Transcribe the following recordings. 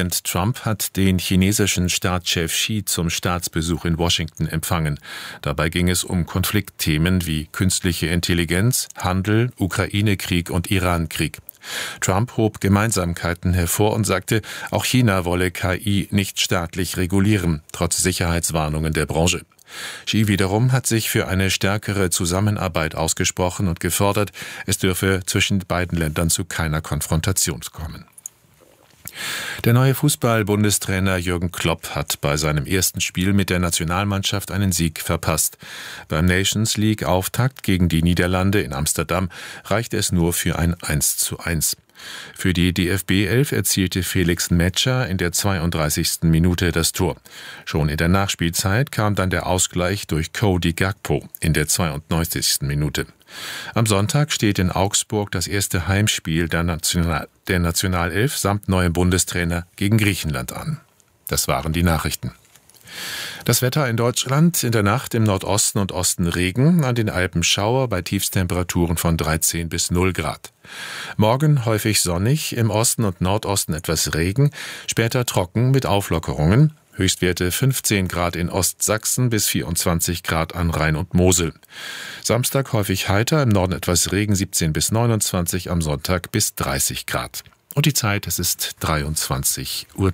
Präsident Trump hat den chinesischen Staatschef Xi zum Staatsbesuch in Washington empfangen. Dabei ging es um Konfliktthemen wie künstliche Intelligenz, Handel, Ukraine-Krieg und Iran-Krieg. Trump hob Gemeinsamkeiten hervor und sagte, auch China wolle KI nicht staatlich regulieren, trotz Sicherheitswarnungen der Branche. Xi wiederum hat sich für eine stärkere Zusammenarbeit ausgesprochen und gefordert, es dürfe zwischen beiden Ländern zu keiner Konfrontation kommen. Der neue Fußball-Bundestrainer Jürgen Klopp hat bei seinem ersten Spiel mit der Nationalmannschaft einen Sieg verpasst. Beim Nations League-Auftakt gegen die Niederlande in Amsterdam reichte es nur für ein 1:1. Für die DFB 11 erzielte Felix Metscher in der 32. Minute das Tor. Schon in der Nachspielzeit kam dann der Ausgleich durch Cody Gakpo in der 92. Minute. Am Sonntag steht in Augsburg das erste Heimspiel der Nationalelf samt neuem Bundestrainer gegen Griechenland an. Das waren die Nachrichten. Das Wetter in Deutschland: in der Nacht im Nordosten und Osten Regen, an den Alpen Schauer bei Tiefstemperaturen von 13 bis 0 Grad. Morgen häufig sonnig, im Osten und Nordosten etwas Regen, später trocken mit Auflockerungen. Höchstwerte 15 Grad in Ostsachsen bis 24 Grad an Rhein und Mosel. Samstag häufig heiter, im Norden etwas Regen, 17 bis 29, am Sonntag bis 30 Grad. Und die Zeit, es ist 23:03 Uhr.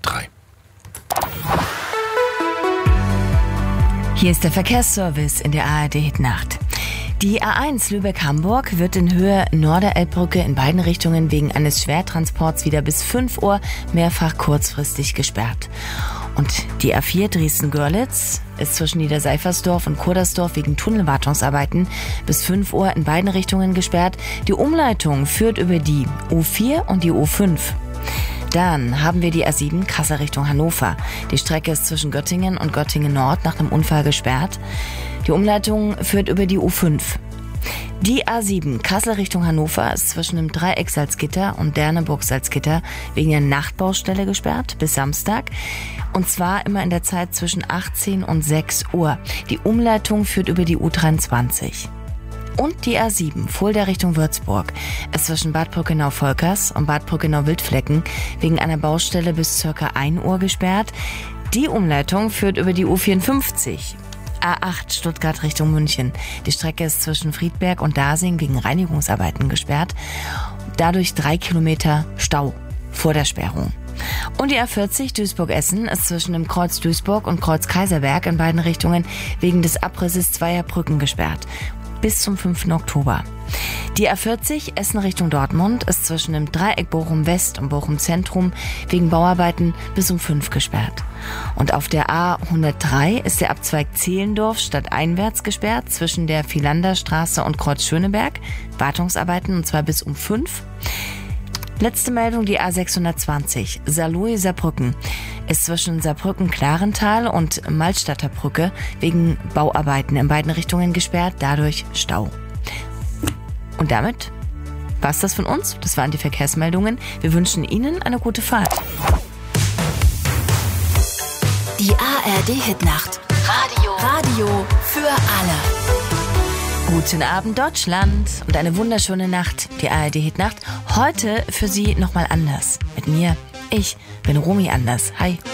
Hier ist der Verkehrsservice in der ARD-Hitnacht. Die A1 Lübeck-Hamburg wird in Höhe Norderelbbrücke in beiden Richtungen wegen eines Schwertransports wieder bis 5 Uhr mehrfach kurzfristig gesperrt. Und die A4 Dresden-Görlitz ist zwischen Niederseifersdorf und Kurdersdorf wegen Tunnelwartungsarbeiten bis 5 Uhr in beiden Richtungen gesperrt. Die Umleitung führt über die U4 und die U5. Dann haben wir die A7 Kassel Richtung Hannover. Die Strecke ist zwischen Göttingen und Göttingen Nord nach einem Unfall gesperrt. Die Umleitung führt über die U5. Die A7 Kassel Richtung Hannover ist zwischen dem Dreieck Salzgitter und Derneburg-Salzgitter wegen der Nachtbaustelle gesperrt bis Samstag. Und zwar immer in der Zeit zwischen 18 und 6 Uhr. Die Umleitung führt über die U23. Und die A7 Fulda Richtung Würzburg ist zwischen Bad Brückenau-Volkers und Bad Brückenau-Wildflecken wegen einer Baustelle bis ca. 1 Uhr gesperrt. Die Umleitung führt über die U54. A8 Stuttgart Richtung München. Die Strecke ist zwischen Friedberg und Dasing wegen Reinigungsarbeiten gesperrt. Dadurch 3 Kilometer Stau vor der Sperrung. Und die A40 Duisburg-Essen ist zwischen dem Kreuz Duisburg und Kreuz Kaiserberg in beiden Richtungen wegen des Abrisses zweier Brücken gesperrt. Bis zum 5. Oktober. Die A40 Essen Richtung Dortmund ist zwischen dem Dreieck Bochum West und Bochum Zentrum wegen Bauarbeiten bis um 5 gesperrt. Und auf der A103 ist der Abzweig Zehlendorf stadteinwärts gesperrt zwischen der Philanderstraße und Kreuz Schöneberg. Wartungsarbeiten und zwar bis um 5. Letzte Meldung, die A620 Saarlouis-Saarbrücken ist zwischen Saarbrücken-Klarental und Malstadter Brücke wegen Bauarbeiten in beiden Richtungen gesperrt, dadurch Stau. Und damit war's das von uns. Das waren die Verkehrsmeldungen. Wir wünschen Ihnen eine gute Fahrt. Die ARD-Hitnacht. Radio für alle. Guten Abend Deutschland und eine wunderschöne Nacht, die ARD-Hitnacht. Heute für Sie nochmal anders. Mit mir, ich bin Romy Anders. Hi.